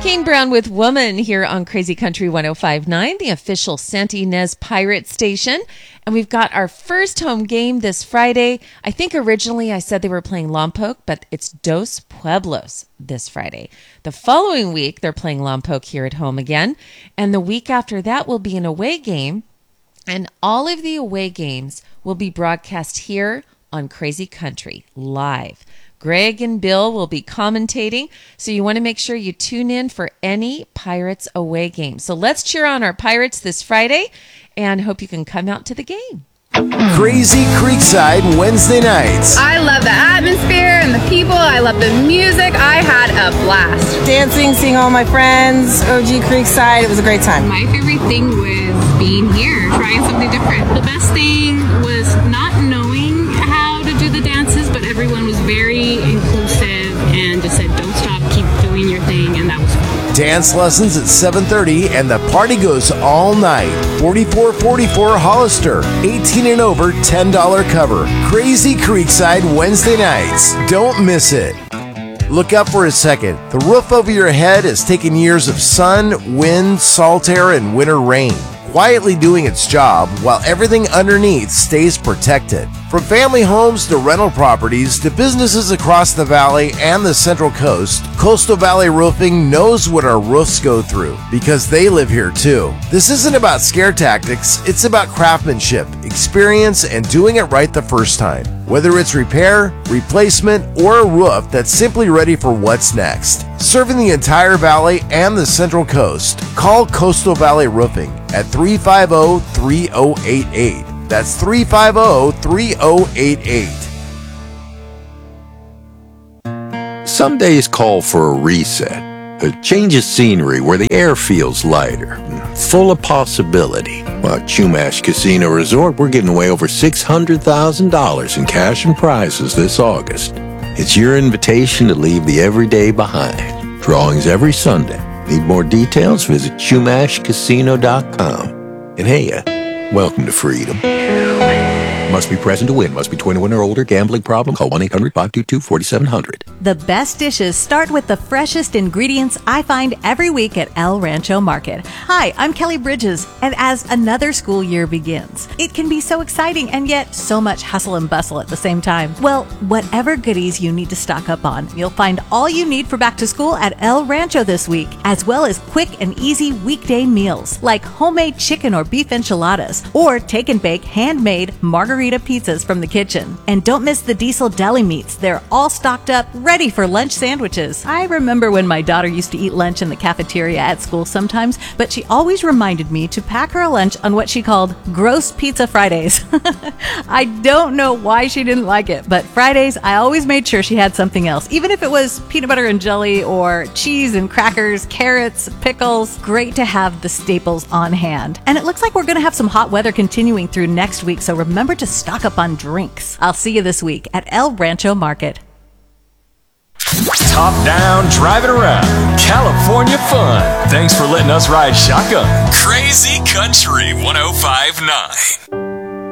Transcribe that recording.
Kane Brown with Woman here on Crazy Country 105.9, the official Santa Ynez Pirate station. And we've got our first home game this Friday. I think originally I said they were playing Lompoc, but it's Dos Pueblos this Friday. The following week, they're playing Lompoc here at home again. And the week after that will be an away game. And all of the away games will be broadcast here on Crazy Country live. Greg and Bill will be commentating, so you want to make sure you tune in for any Pirates away game. So let's cheer on our Pirates this Friday, and hope you can come out to the game. Crazy Creekside Wednesday nights. I love the atmosphere and the people. I love the music. I had a blast. Dancing, seeing all my friends, OG Creekside. It was a great time. My favorite thing was being here, trying something different. The best thing was not knowing how to do the dances, but everyone was very inclusive and just said, don't stop, keep doing your thing, and that was fun. Dance lessons at 7:30 and the party goes all night. 4444 Hollister. 18 and over, $10 cover. Crazy Creekside Wednesday nights. Don't miss it. Look up for a second. The roof over your head has taken years of sun, wind, salt air, and winter rain, quietly doing its job while everything underneath stays protected. From family homes to rental properties to businesses across the valley and the Central Coast, Coastal Valley Roofing knows what our roofs go through because they live here too. This isn't about scare tactics, it's about craftsmanship, experience, and doing it right the first time. Whether it's repair, replacement, or a roof that's simply ready for what's next. Serving the entire valley and the Central Coast, call Coastal Valley Roofing at 350-3088. That's 350-3088. Some days call for a reset, a change of scenery where the air feels lighter, full of possibility. While at Chumash Casino Resort, we're giving away over $600,000 in cash and prizes this August. It's your invitation to leave the everyday behind. Drawings every Sunday. Need more details? Visit ChumashCasino.com. And hey, welcome to freedom. Must be present to win. Must be 21 or older. Gambling problem? Call 1-800-522-4700. The best dishes start with the freshest ingredients I find every week at El Rancho Market. Hi, I'm Kelly Bridges, and as another school year begins, it can be so exciting and yet so much hustle and bustle at the same time. Well, whatever goodies you need to stock up on, you'll find all you need for back to school at El Rancho this week, as well as quick and easy weekday meals like homemade chicken or beef enchiladas or take and bake handmade margarita pizzas from the kitchen. And don't miss the Diesel Deli meats. They're all stocked up, ready for lunch sandwiches. I remember when my daughter used to eat lunch in the cafeteria at school sometimes, but she always reminded me to pack her a lunch on what she called gross pizza Fridays. I don't know why she didn't like it, but Fridays I always made sure she had something else, even if it was peanut butter and jelly or cheese and crackers, carrots, pickles. Great to have the staples on hand. And it looks like we're going to have some hot weather continuing through next week, so remember to stock up on drinks. I'll see you this week at El Rancho Market. Top down, driving around. California fun. Thanks for letting us ride shotgun. Crazy Country 105.9.